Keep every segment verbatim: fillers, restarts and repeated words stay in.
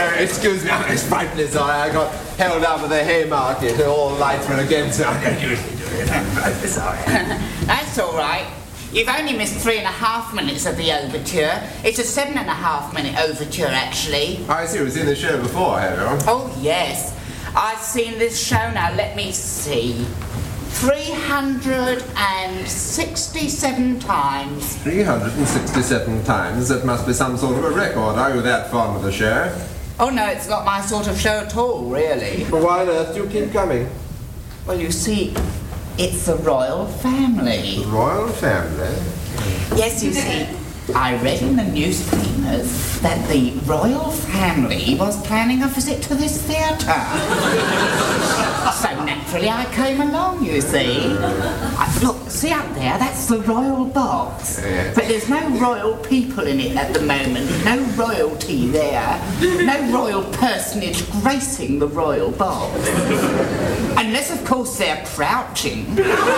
uh, excuse me, it's frightfully sorry. I got held up at the Haymarket and all the lights were against me. I usually do it. I'm frightfully sorry. That's all right. You've only missed three and a half minutes of the overture. It's a seven and a half minute overture, actually. I see, it was in the show before, had you? Oh, yes. I've seen this show now, let me see. three hundred sixty-seven times. three hundred sixty-seven times? That must be some sort of a record. Are you that fond of the show? Oh, no, it's not my sort of show at all, really. But why on earth do you keep coming? Well, you see, it's the royal family. The royal family? Yes, you see, I read in the newspapers that the royal family was planning a visit to this theatre. So naturally I came along, you see. I, look, see up there, that's the royal box. Yes. But there's no royal people in it at the moment. No royalty there. No royal personage gracing the royal box. Unless, of course, they're crouching.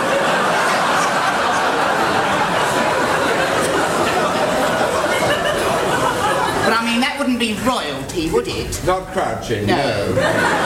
But I mean, that wouldn't be royalty, would it? Not crouching, No. no.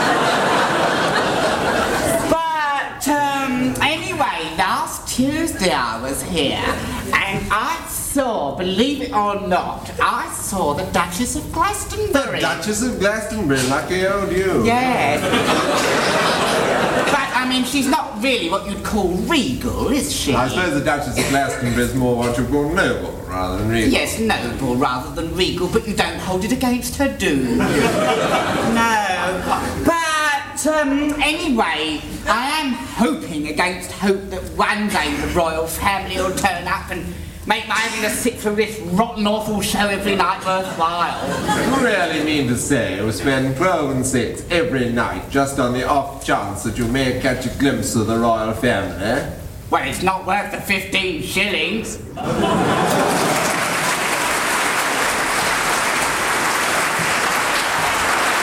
But, um, anyway, last Tuesday I was here, and I saw, believe it or not, I saw the Duchess of Glastonbury. The Duchess of Glastonbury, lucky old you. Yes. But, I mean, she's not really what you'd call regal, is she? I suppose the Duchess of Glastonbury is more what you call noble rather than regal. Yes, noble rather than regal, but you don't hold it against her, do you? No. But, um, anyway, I am hoping against hope that one day the royal family will turn up and make my having to sit through this rotten, awful show every night worthwhile. You really mean to say you spend twelve and six every night just on the off chance that you may catch a glimpse of the royal family? Well, it's not worth the fifteen shillings.